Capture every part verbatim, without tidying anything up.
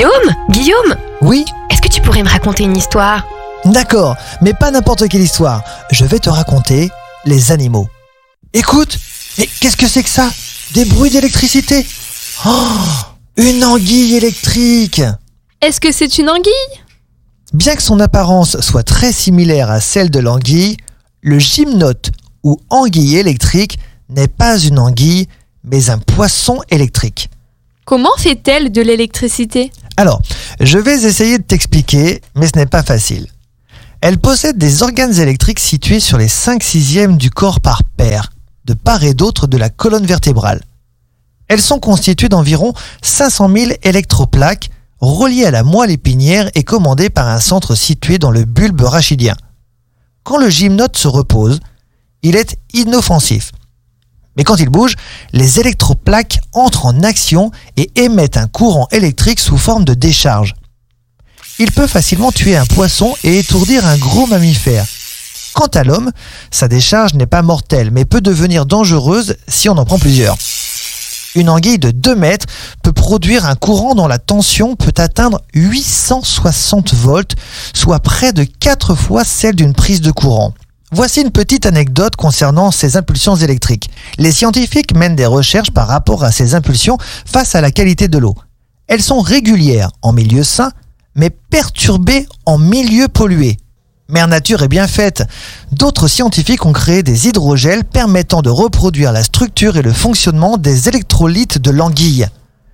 Guillaume Guillaume Oui, Est-ce que tu pourrais me raconter une histoire? d'accord, mais pas n'importe quelle histoire. Je vais te raconter les animaux. Écoute, mais qu'est-ce que c'est que ça? Des bruits d'électricité? Oh, une anguille électrique! Est-ce que c'est une anguille? Bien que son apparence soit très similaire à celle de l'anguille, le gymnote ou anguille électrique n'est pas une anguille, mais un poisson électrique. Comment fait-elle de l'électricité? Alors, je vais essayer de t'expliquer, mais ce n'est pas facile. Elle possède des organes électriques situés sur les cinq sixièmes du corps par paire, de part et d'autre de la colonne vertébrale. Elles sont constituées d'environ cinq cent mille électroplaques reliées à la moelle épinière et commandées par un centre situé dans le bulbe rachidien. Quand le gymnote se repose, il est inoffensif. Mais quand il bouge, les électroplaques entrent en action et émettent un courant électrique sous forme de décharge. Il peut facilement tuer un poisson et étourdir un gros mammifère. Quant à l'homme, sa décharge n'est pas mortelle, mais peut devenir dangereuse si on en prend plusieurs. Une anguille de deux mètres peut produire un courant dont la tension peut atteindre huit cent soixante volts, soit près de quatre fois celle d'une prise de courant. Voici une petite anecdote concernant ces impulsions électriques. Les scientifiques mènent des recherches par rapport à ces impulsions face à la qualité de l'eau. Elles sont régulières en milieu sain, mais perturbées en milieu pollué. Mère Nature est bien faite. D'autres scientifiques ont créé des hydrogels permettant de reproduire la structure et le fonctionnement des électrolytes de l'anguille.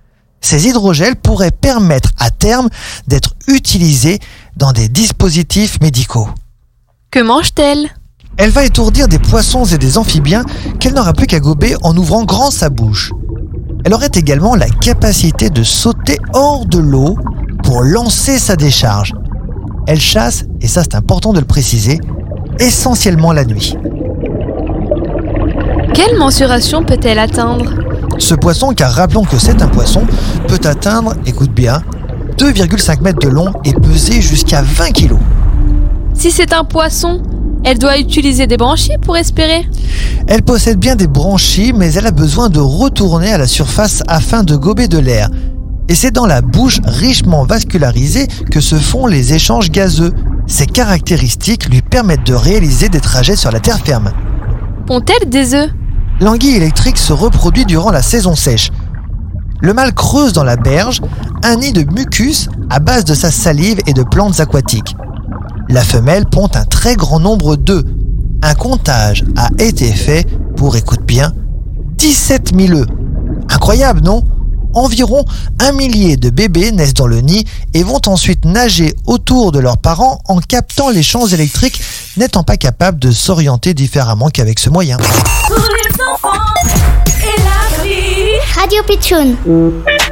Ces hydrogels pourraient permettre à terme d'être utilisés dans des dispositifs médicaux. Que mange-t-elle? Elle va étourdir des poissons et des amphibiens qu'elle n'aura plus qu'à gober en ouvrant grand sa bouche. Elle aurait également la capacité de sauter hors de l'eau pour lancer sa décharge. Elle chasse, et ça c'est important de le préciser, essentiellement la nuit. Quelle mensuration peut-elle atteindre? Ce poisson, car rappelons que c'est un poisson, peut atteindre, écoute bien, deux virgule cinq mètres de long et peser jusqu'à vingt kilos. Si c'est un poisson, elle doit utiliser des branchies pour respirer. Elle possède bien des branchies, mais elle a besoin de retourner à la surface afin de gober de l'air. Et c'est dans la bouche richement vascularisée que se font les échanges gazeux. Ces caractéristiques lui permettent de réaliser des trajets sur la terre ferme. Pond-elle des œufs? L'anguille électrique se reproduit durant la saison sèche. Le mâle creuse dans la berge un nid de mucus à base de sa salive et de plantes aquatiques. La femelle pond un très grand nombre d'œufs. Un comptage a été fait pour, écoute bien, dix-sept mille œufs. Incroyable, non? Environ un millier de bébés naissent dans le nid et vont ensuite nager autour de leurs parents en captant les champs électriques, n'étant pas capables de s'orienter différemment qu'avec ce moyen. Pour les enfants et la vie. Radio Pitchoun.